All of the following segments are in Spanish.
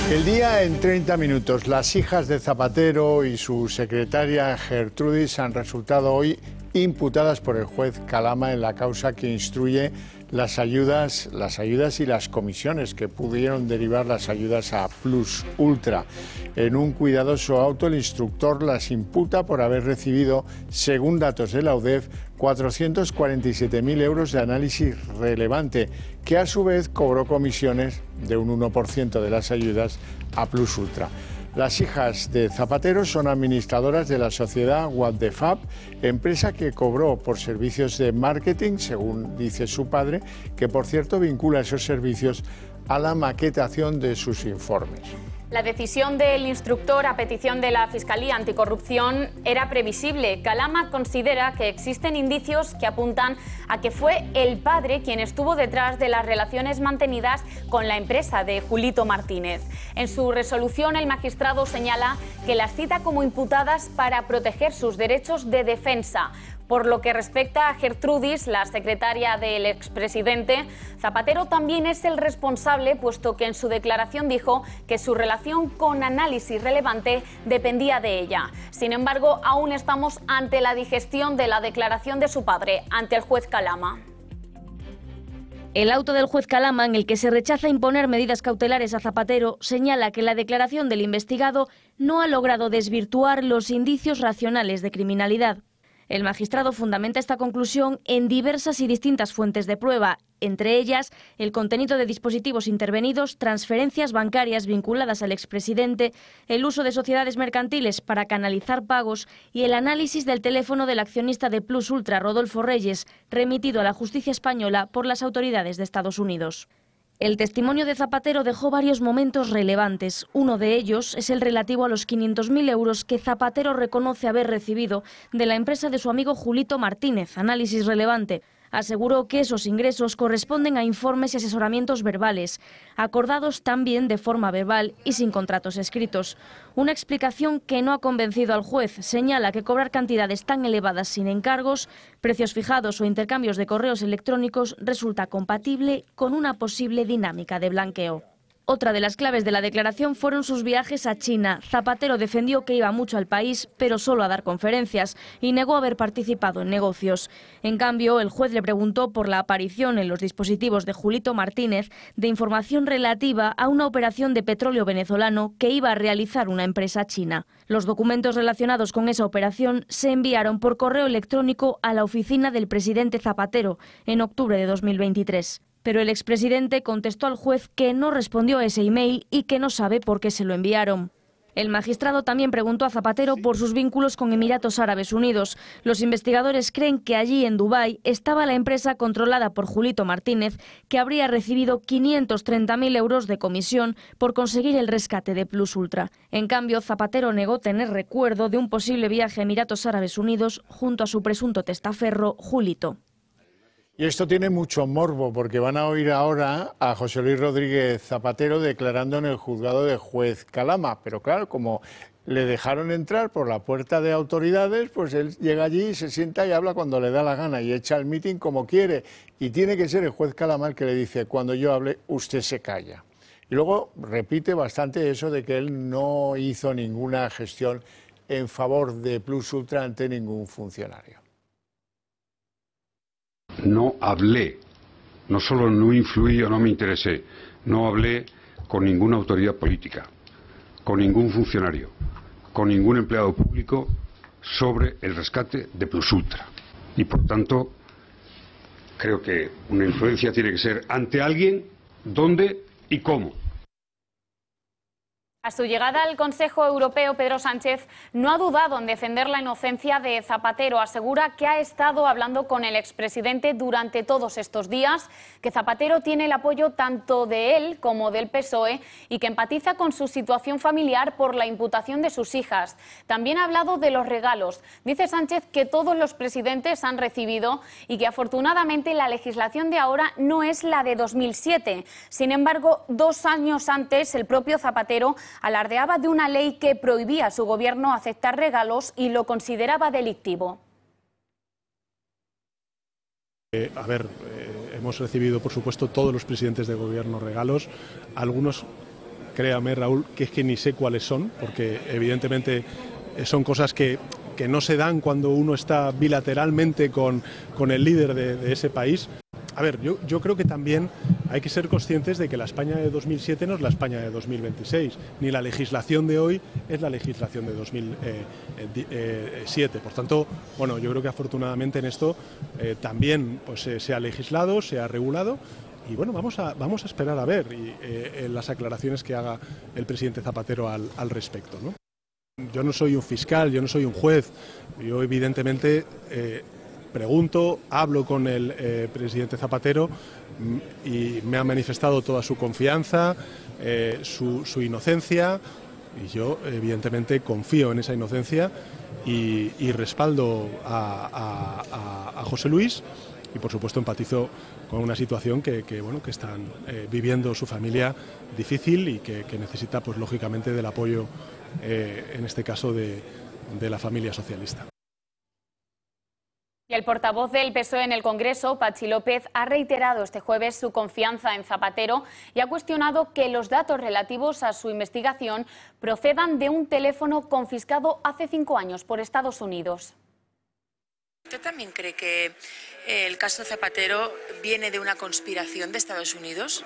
El día en 30 minutos. Las hijas de Zapatero y su secretaria Gertrudis han resultado hoy imputadas por el juez Calama en la causa que instruye las ayudas y las comisiones que pudieron derivar las ayudas a Plus Ultra. En un cuidadoso auto, el instructor las imputa por haber recibido, según datos de la UDEF, 447.000 euros de análisis relevante, que a su vez cobró comisiones de un 1% de las ayudas a Plus Ultra. Las hijas de Zapatero son administradoras de la sociedad What the Fab, empresa que cobró por servicios de marketing, según dice su padre, que por cierto vincula esos servicios a la maquetación de sus informes. La decisión del instructor a petición de la Fiscalía Anticorrupción era previsible. Calama considera que existen indicios que apuntan a que fue el padre quien estuvo detrás de las relaciones mantenidas con la empresa de Julito Martínez. En su resolución, el magistrado señala que las cita como imputadas para proteger sus derechos de defensa. Por lo que respecta a Gertrudis, la secretaria del expresidente, Zapatero también es el responsable, puesto que en su declaración dijo que su relación con Análisis Relevante dependía de ella. Sin embargo, aún estamos ante la digestión de la declaración de su padre ante el juez Calama. El auto del juez Calama, en el que se rechaza imponer medidas cautelares a Zapatero, señala que la declaración del investigado no ha logrado desvirtuar los indicios racionales de criminalidad. El magistrado fundamenta esta conclusión en diversas y distintas fuentes de prueba, entre ellas el contenido de dispositivos intervenidos, transferencias bancarias vinculadas al expresidente, el uso de sociedades mercantiles para canalizar pagos y el análisis del teléfono del accionista de Plus Ultra, Rodolfo Reyes, remitido a la justicia española por las autoridades de Estados Unidos. El testimonio de Zapatero dejó varios momentos relevantes. Uno de ellos es el relativo a los 500.000 euros que Zapatero reconoce haber recibido de la empresa de su amigo Julito Martínez, Análisis Relevante. Aseguró que esos ingresos corresponden a informes y asesoramientos verbales, acordados también de forma verbal y sin contratos escritos. Una explicación que no ha convencido al juez. Señala que cobrar cantidades tan elevadas sin encargos, precios fijados o intercambios de correos electrónicos resulta compatible con una posible dinámica de blanqueo. Otra de las claves de la declaración fueron sus viajes a China. Zapatero defendió que iba mucho al país, pero solo a dar conferencias, y negó haber participado en negocios. En cambio, el juez le preguntó por la aparición en los dispositivos de Julito Martínez de información relativa a una operación de petróleo venezolano que iba a realizar una empresa china. Los documentos relacionados con esa operación se enviaron por correo electrónico a la oficina del presidente Zapatero en octubre de 2023. Pero el expresidente contestó al juez que no respondió a ese email y que no sabe por qué se lo enviaron. El magistrado también preguntó a Zapatero por sus vínculos con Emiratos Árabes Unidos. Los investigadores creen que allí, en Dubái, estaba la empresa controlada por Julito Martínez, que habría recibido 530.000 euros de comisión por conseguir el rescate de Plus Ultra. En cambio, Zapatero negó tener recuerdo de un posible viaje a Emiratos Árabes Unidos junto a su presunto testaferro, Julito. Y esto tiene mucho morbo, porque van a oír ahora a José Luis Rodríguez Zapatero declarando en el juzgado de juez Calama. Pero claro, como le dejaron entrar por la puerta de autoridades, pues él llega allí, se sienta y habla cuando le da la gana y echa el mitin como quiere. Y tiene que ser el juez Calama el que le dice, cuando yo hable, usted se calla. Y luego repite bastante eso de que él no hizo ninguna gestión en favor de Plus Ultra ante ningún funcionario. No hablé, no solo no influí o no me interesé, no hablé con ninguna autoridad política, con ningún funcionario, con ningún empleado público sobre el rescate de Plus Ultra. Y por tanto, creo que una influencia tiene que ser ante alguien, dónde y cómo. A su llegada al Consejo Europeo, Pedro Sánchez no ha dudado en defender la inocencia de Zapatero. Asegura que ha estado hablando con el expresidente durante todos estos días, que Zapatero tiene el apoyo tanto de él como del PSOE y que empatiza con su situación familiar por la imputación de sus hijas. También ha hablado de los regalos. Dice Sánchez que todos los presidentes han recibido y que afortunadamente la legislación de ahora no es la de 2007. Sin embargo, 2 años antes, el propio Zapatero alardeaba de una ley que prohibía a su gobierno aceptar regalos y lo consideraba delictivo. Hemos recibido, por supuesto, todos los presidentes de gobierno regalos, algunos créame, Raúl, que es que ni sé cuáles son, porque evidentemente son cosas que no se dan cuando uno está bilateralmente con el líder de ese país. A ver, yo creo que también hay que ser conscientes de que la España de 2007 no es la España de 2026, ni la legislación de hoy es la legislación de 2007. Por tanto, bueno, yo creo que afortunadamente en esto también pues, se ha legislado, se ha regulado. Y bueno, vamos a esperar a ver las aclaraciones que haga el presidente Zapatero al respecto, ¿no? Yo no soy un fiscal, yo no soy un juez, yo evidentemente pregunto, hablo con el presidente Zapatero y me ha manifestado toda su confianza, su inocencia, y yo evidentemente confío en esa inocencia y respaldo a José Luis y por supuesto empatizo con una situación que están viviendo su familia difícil y que necesita pues lógicamente del apoyo en este caso de la familia socialista. Y el portavoz del PSOE en el Congreso, Patxi López, ha reiterado este jueves su confianza en Zapatero y ha cuestionado que los datos relativos a su investigación procedan de un teléfono confiscado hace 5 años por Estados Unidos. ¿Usted también cree que el caso Zapatero viene de una conspiración de Estados Unidos?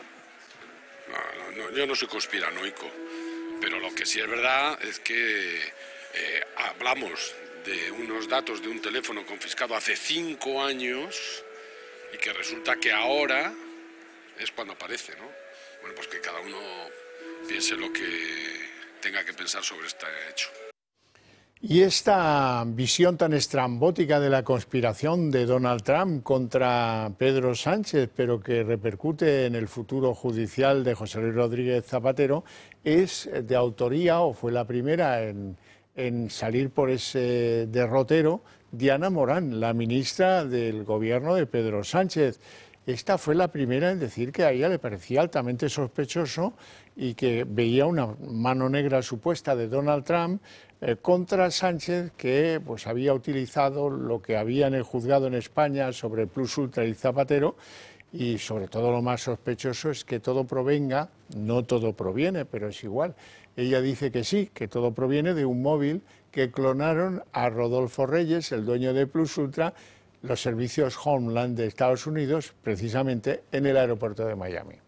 No, yo no soy conspiranoico, pero lo que sí es verdad es que hablamos de unos datos de un teléfono confiscado hace 5 años y que resulta que ahora es cuando aparece, ¿no? Bueno, pues que cada uno piense lo que tenga que pensar sobre este hecho. Y esta visión tan estrambótica de la conspiración de Donald Trump contra Pedro Sánchez, pero que repercute en el futuro judicial de José Luis Rodríguez Zapatero, es de autoría, o fue la primera en salir por ese derrotero, Diana Morán, la ministra del gobierno de Pedro Sánchez. Esta fue la primera en decir que a ella le parecía altamente sospechoso y que veía una mano negra supuesta de Donald Trump contra Sánchez, que pues había utilizado lo que había en el juzgado en España sobre Plus Ultra y Zapatero. Y sobre todo lo más sospechoso es que todo provenga, no todo proviene, pero es igual. Ella dice que sí, que todo proviene de un móvil que clonaron a Rodolfo Reyes, el dueño de Plus Ultra, los servicios Homeland de Estados Unidos, precisamente en el aeropuerto de Miami.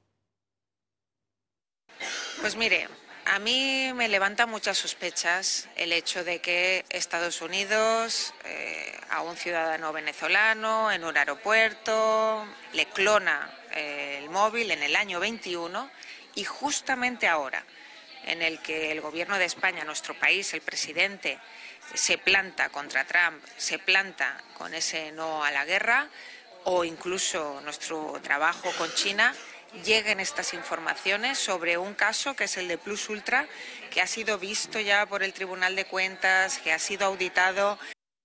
Pues mire, a mí me levanta muchas sospechas el hecho de que Estados Unidos a un ciudadano venezolano en un aeropuerto le clona el móvil en el año 21 y justamente ahora en el que el gobierno de España, nuestro país, el presidente, se planta contra Trump, se planta con ese no a la guerra o incluso nuestro trabajo con China, lleguen estas informaciones sobre un caso que es el de Plus Ultra, que ha sido visto ya por el Tribunal de Cuentas, que ha sido auditado.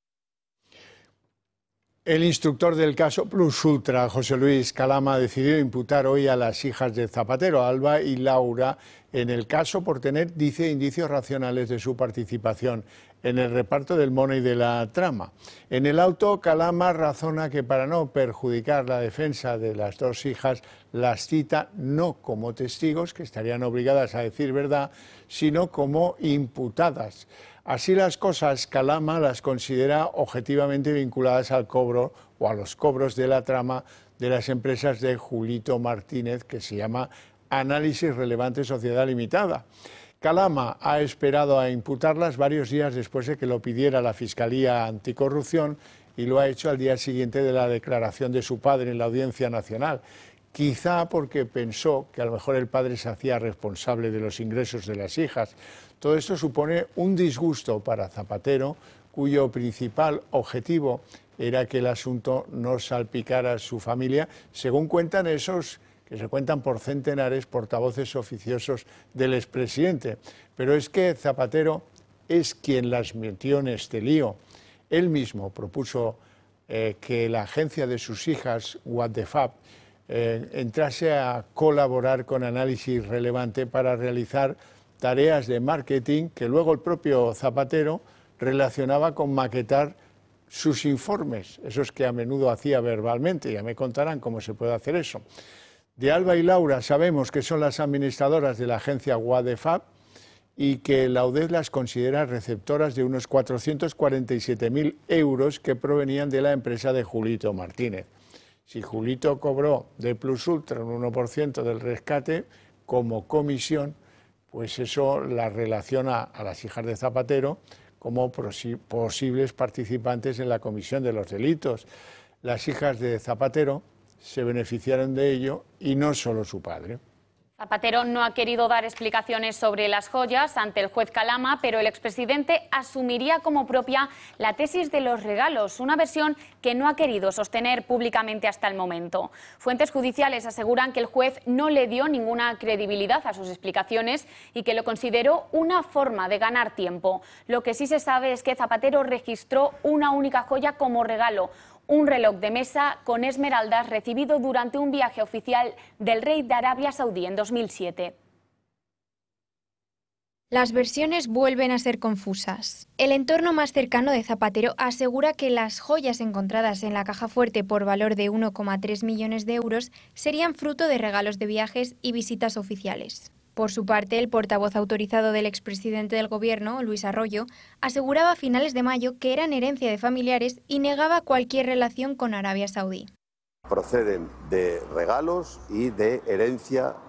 El instructor del caso Plus Ultra, José Luis Calama, ha decidido imputar hoy a las hijas de Zapatero, Alba y Laura, en el caso por tener, dice, indicios racionales de su participación en el reparto del money de la trama. En el auto, Calama razona que para no perjudicar la defensa de las dos hijas, las cita no como testigos, que estarían obligadas a decir verdad, sino como imputadas. Así las cosas, Calama las considera objetivamente vinculadas al cobro o a los cobros de la trama de las empresas de Julito Martínez, que se llama Análisis Relevante Sociedad Limitada. Calama ha esperado a imputarlas varios días después de que lo pidiera la Fiscalía Anticorrupción y lo ha hecho al día siguiente de la declaración de su padre en la Audiencia Nacional. Quizá porque pensó que a lo mejor el padre se hacía responsable de los ingresos de las hijas. Todo esto supone un disgusto para Zapatero, cuyo principal objetivo era que el asunto no salpicara a su familia, según cuentan esos que se cuentan por centenares, portavoces oficiosos del expresidente. Pero es que Zapatero es quien las metió en este lío. Él mismo propuso que la agencia de sus hijas, What the Fab, entrase a colaborar con Análisis Relevante para realizar tareas de marketing que luego el propio Zapatero relacionaba con maquetar sus informes, esos que a menudo hacía verbalmente. Ya me contarán cómo se puede hacer eso. De Alba y Laura sabemos que son las administradoras de la agencia Wadefab y que la UDEF las considera receptoras de unos 447.000 euros que provenían de la empresa de Julito Martínez. Si Julito cobró de Plus Ultra un 1% del rescate como comisión, pues eso las relaciona a las hijas de Zapatero como posibles participantes en la comisión de los delitos. Las hijas de Zapatero se beneficiaron de ello y no solo su padre. Zapatero no ha querido dar explicaciones sobre las joyas ante el juez Calama, pero el expresidente asumiría como propia la tesis de los regalos, una versión que no ha querido sostener públicamente hasta el momento. Fuentes judiciales aseguran que el juez no le dio ninguna credibilidad a sus explicaciones y que lo consideró una forma de ganar tiempo. Lo que sí se sabe es que Zapatero registró una única joya como regalo, un reloj de mesa con esmeraldas recibido durante un viaje oficial del rey de Arabia Saudí en 2007. Las versiones vuelven a ser confusas. El entorno más cercano de Zapatero asegura que las joyas encontradas en la caja fuerte por valor de 1,3 millones de euros serían fruto de regalos de viajes y visitas oficiales. Por su parte, el portavoz autorizado del expresidente del Gobierno, Luis Arroyo, aseguraba a finales de mayo que eran herencia de familiares y negaba cualquier relación con Arabia Saudí. Proceden de regalos y de herencia